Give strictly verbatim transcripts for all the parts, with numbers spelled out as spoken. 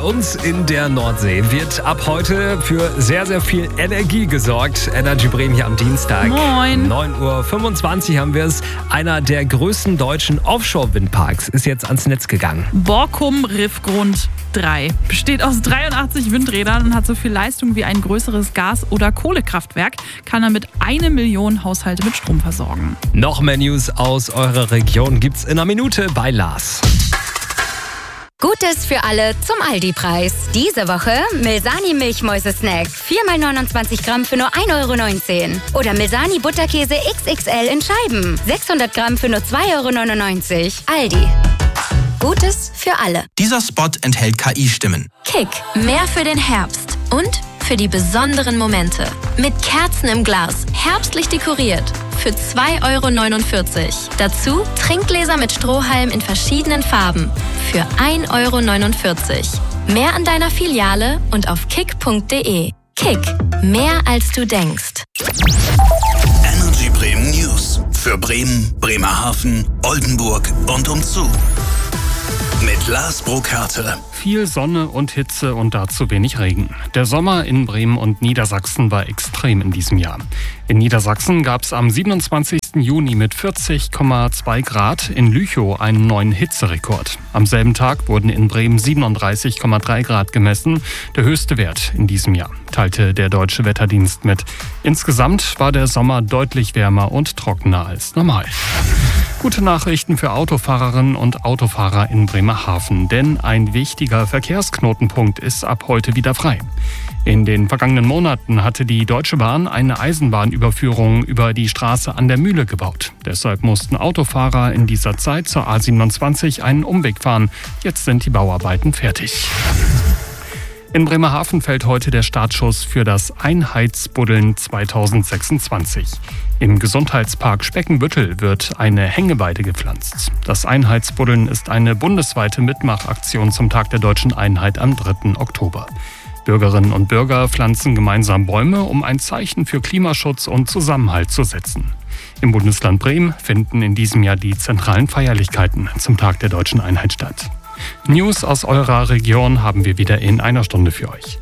Bei uns in der Nordsee wird ab heute für sehr, sehr viel Energie gesorgt. Energy Bremen hier am Dienstag. Moin. neun Uhr fünfundzwanzig haben wir es. Einer der größten deutschen Offshore-Windparks ist jetzt ans Netz gegangen. Borkum Riffgrund drei besteht aus dreiundachtzig Windrädern und hat so viel Leistung wie ein größeres Gas- oder Kohlekraftwerk. Kann damit eine Million Haushalte mit Strom versorgen. Noch mehr News aus eurer Region gibt's in einer Minute bei Lars. Gutes für alle zum Aldi-Preis. Diese Woche Milsani Milchmäuse-Snack. vier mal neunundzwanzig Gramm für nur ein Euro neunzehn. Oder Milsani Butterkäse X X L in Scheiben. sechshundert Gramm für nur zwei Euro neunundneunzig. Aldi. Gutes für alle. Dieser Spot enthält K I-Stimmen. Kick. Mehr für den Herbst. Und für die besonderen Momente. Mit Kerzen im Glas. Herbstlich dekoriert. Für zwei Euro neunundvierzig. Dazu Trinkgläser mit Strohhalm in verschiedenen Farben. Für ein Euro neunundvierzig. Mehr an deiner Filiale und auf kick punkt de. Kick. Mehr als du denkst. Energy Bremen News. Für Bremen, Bremerhaven, Oldenburg und umzu. Mit Lars Burkhardt. Viel Sonne und Hitze und dazu wenig Regen. Der Sommer in Bremen und Niedersachsen war extrem in diesem Jahr. In Niedersachsen gab es am siebenundzwanzigsten Juni mit vierzig Komma zwei Grad in Lüchow einen neuen Hitzerekord. Am selben Tag wurden in Bremen siebenunddreißig Komma drei Grad gemessen, der höchste Wert in diesem Jahr, teilte der Deutsche Wetterdienst mit. Insgesamt war der Sommer deutlich wärmer und trockener als normal. Gute Nachrichten für Autofahrerinnen und Autofahrer in Bremerhaven, denn ein wichtiger Verkehrsknotenpunkt ist ab heute wieder frei. In den vergangenen Monaten hatte die Deutsche Bahn eine Eisenbahnüberführung über die Straße an der Mühle gebaut. Deshalb mussten Autofahrer in dieser Zeit zur A siebenundzwanzig einen Umweg fahren. Jetzt sind die Bauarbeiten fertig. In Bremerhaven fällt heute der Startschuss für das Einheitsbuddeln zweitausendsechsundzwanzig. Im Gesundheitspark Speckenbüttel wird eine Hängeweide gepflanzt. Das Einheitsbuddeln ist eine bundesweite Mitmachaktion zum Tag der Deutschen Einheit am dritten Oktober. Bürgerinnen und Bürger pflanzen gemeinsam Bäume, um ein Zeichen für Klimaschutz und Zusammenhalt zu setzen. Im Bundesland Bremen finden in diesem Jahr die zentralen Feierlichkeiten zum Tag der Deutschen Einheit statt. News aus eurer Region haben wir wieder in einer Stunde für euch.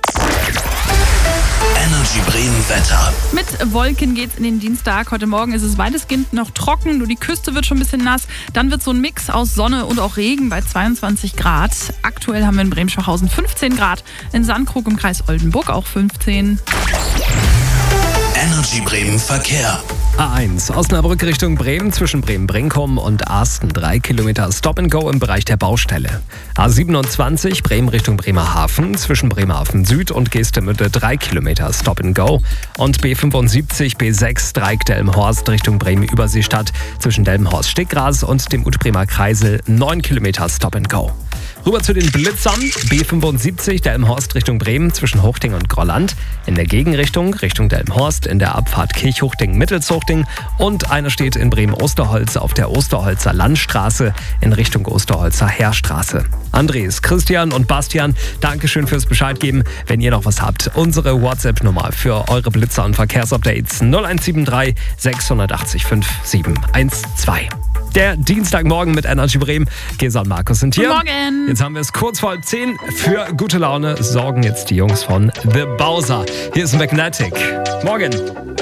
Energy Bremen Wetter. Mit Wolken geht's in den Dienstag. Heute Morgen ist es weitestgehend noch trocken, nur die Küste wird schon ein bisschen nass. Dann wird so ein Mix aus Sonne und auch Regen bei zweiundzwanzig Grad. Aktuell haben wir in Bremen-Schwachhausen fünfzehn Grad, in Sandkrug im Kreis Oldenburg auch fünfzehn. Energy Bremen Verkehr. A eins Osnabrück Richtung Bremen zwischen Bremen-Brinkum und Arsten. Drei Kilometer Stop and Go im Bereich der Baustelle. A siebenundzwanzig Bremen Richtung Bremerhaven zwischen Bremerhaven Süd und Geestemünde. Drei Kilometer Stop and Go. Und B fünfundsiebzig B sechs Dreieck Delmenhorst Richtung Bremen-Überseestadt zwischen Delmenhorst-Stickgras und dem Ut-Bremer Kreisel. Neun Kilometer Stop and Go. Rüber zu den Blitzern. B fünfundsiebzig Delmenhorst Richtung Bremen zwischen Huchting und Grolland. In der Gegenrichtung Richtung Delmenhorst in der Abfahrt Kirchhuchting-Mittelshuchting. Und einer steht in Bremen-Osterholz auf der Osterholzer Landstraße in Richtung Osterholzer Heerstraße. Andres, Christian und Bastian, Dankeschön fürs Bescheid geben. Wenn ihr noch was habt, unsere WhatsApp-Nummer für eure Blitzer und Verkehrsupdates null eins sieben drei sechs acht fünf sieben eins zwei. Der Dienstagmorgen mit Energy Bremen. Gesa und Markus sind hier. Guten Morgen. Jetzt haben wir es kurz vor halb zehn. Für gute Laune sorgen jetzt die Jungs von The Bowser. Hier ist Magnetic. Morgen.